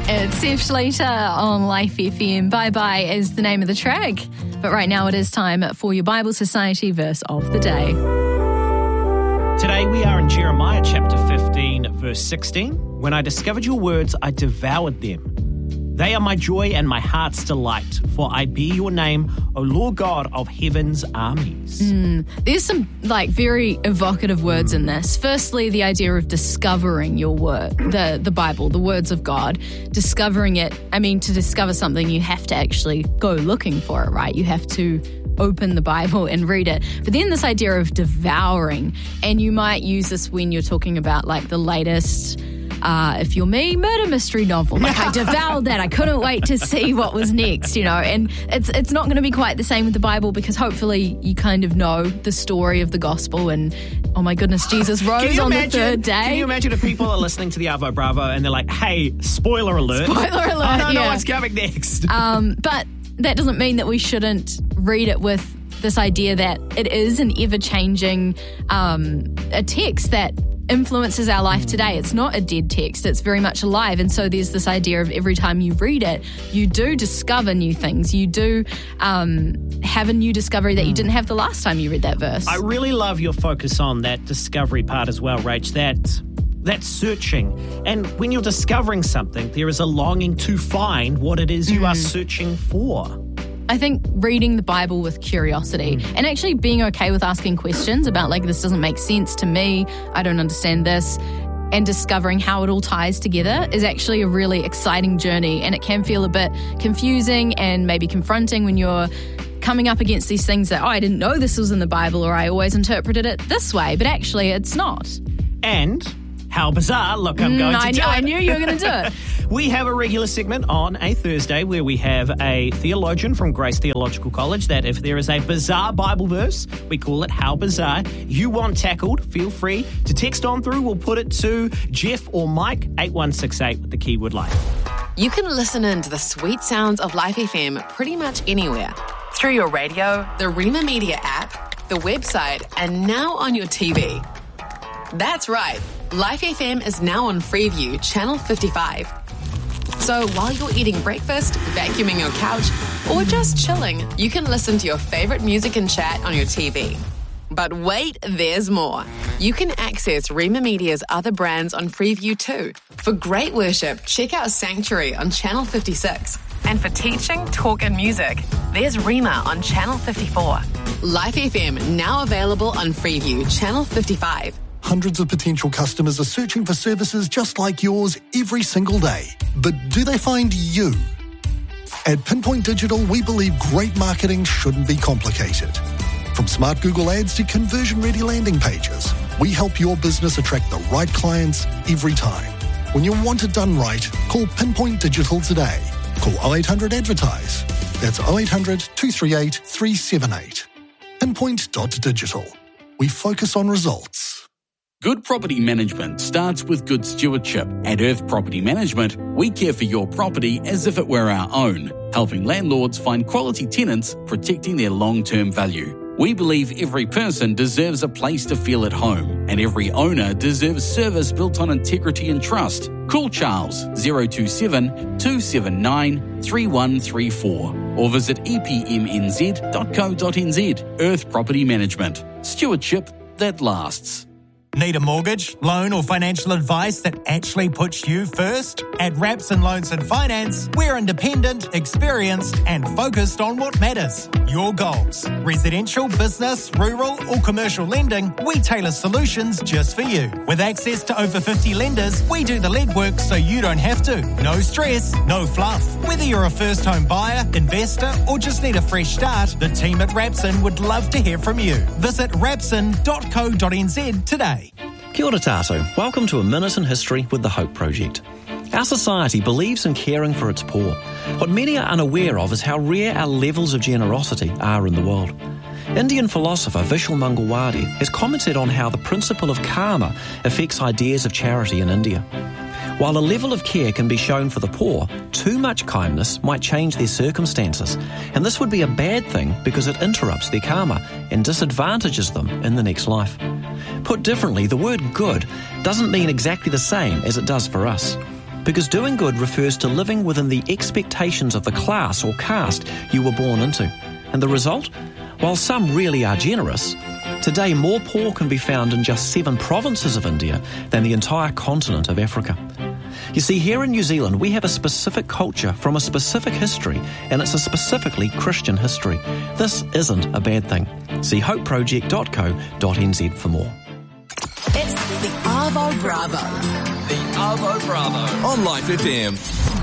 It's Steph Slater on Life FM. Bye Bye is the name of the track. But right now it is time for your Bible Society verse of the day. Today we are in Jeremiah chapter 15, verse 16. When I discovered your words, I devoured them. They are my joy and my heart's delight, for I bear your name, O Lord God of heaven's armies. There's some very evocative words in this. Firstly, the idea of discovering your word, the Bible, the words of God, discovering it. I mean, to discover something, you have to actually go looking for it, right? You have to open the Bible and read it. But then this idea of devouring, and you might use this when you're talking about the latest, if you're me, murder mystery novel. I devoured that. I couldn't wait to see what was next, and it's not going to be quite the same with the Bible, because hopefully you kind of know the story of the gospel and, oh my goodness, Jesus rose on the third day. Can you imagine if people are listening to the Arvo Bravo and they're like, hey, spoiler alert. Spoiler alert, I don't know yeah. what's coming next. But that doesn't mean that we shouldn't read it with this idea that it is an ever-changing a text that influences our life today. It's not a dead text. It's very much alive. And so there's this idea of every time you read it, you do discover new things. You do have a new discovery that you didn't have the last time you read that verse. I really love your focus on that discovery part as well, Rach, that searching. And when you're discovering something, there is a longing to find what it is you are searching for. I think reading the Bible with curiosity and actually being okay with asking questions about this doesn't make sense to me, I don't understand this, and discovering how it all ties together is actually a really exciting journey. And it can feel a bit confusing and maybe confronting when you're coming up against these things that, I didn't know this was in the Bible, or I always interpreted it this way, but actually it's not. And how bizarre. Look, I'm going to do it. I knew you were going to do it. We have a regular segment on a Thursday where we have a theologian from Grace Theological College that if there is a bizarre Bible verse, we call it How Bizarre, you want tackled, feel free to text on through. We'll put it to Jeff or Mike, 8168 with the keyword life. You can listen in to the sweet sounds of Life FM pretty much anywhere. Through your radio, the Rima Media app, the website, and now on your TV. That's right. Life FM is now on Freeview, Channel 55. So while you're eating breakfast, vacuuming your couch, or just chilling, you can listen to your favorite music and chat on your TV. But wait, there's more. You can access Rima Media's other brands on Freeview too. For great worship, check out Sanctuary on Channel 56. And for teaching, talk and music, there's Rima on Channel 54. Life FM now available on Freeview, Channel 55. Hundreds of potential customers are searching for services just like yours every single day. But do they find you? At Pinpoint Digital, we believe great marketing shouldn't be complicated. From smart Google ads to conversion-ready landing pages, we help your business attract the right clients every time. When you want it done right, call Pinpoint Digital today. Call 0800 Advertise. That's 0800 238 378. Pinpoint.digital. We focus on results. Good property management starts with good stewardship. At Earth Property Management, we care for your property as if it were our own, helping landlords find quality tenants, protecting their long-term value. We believe every person deserves a place to feel at home, and every owner deserves service built on integrity and trust. Call Charles 027 279 3134 or visit epmnz.co.nz. Earth Property Management. Stewardship that lasts. Need a mortgage, loan or financial advice that actually puts you first? At Rapson Loans and Finance, we're independent, experienced and focused on what matters. Your goals. Residential, business, rural or commercial lending, we tailor solutions just for you. With access to over 50 lenders, we do the legwork so you don't have to. No stress, no fluff. Whether you're a first home buyer, investor or just need a fresh start, the team at Rapson would love to hear from you. Visit rapson.co.nz today. Kia ora tātou. Welcome to A Minute in History with the Hope Project. Our society believes in caring for its poor. What many are unaware of is how rare our levels of generosity are in the world. Indian philosopher Vishal Mangalwadi has commented on how the principle of karma affects ideas of charity in India. While a level of care can be shown for the poor, too much kindness might change their circumstances, and this would be a bad thing because it interrupts their karma and disadvantages them in the next life. Put differently, the word good doesn't mean exactly the same as it does for us. because doing good refers to living within the expectations of the class or caste you were born into. And the result? While some really are generous, today more poor can be found in just 7 provinces of India than the entire continent of Africa. You see, here in New Zealand, we have a specific culture from a specific history, and it's a specifically Christian history. This isn't a bad thing. See hopeproject.co.nz for more. It's the Arvo Bravo. The Arvo Bravo on Life FM.